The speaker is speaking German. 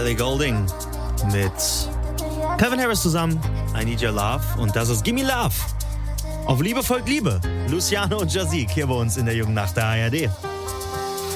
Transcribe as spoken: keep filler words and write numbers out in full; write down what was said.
Ellie Goulding mit Calvin Harris zusammen, I Need Your Love, und das ist Gimme Love. Auf Liebe folgt Liebe, Luciano und Jazik hier bei uns in der Jungen Nacht der A R D.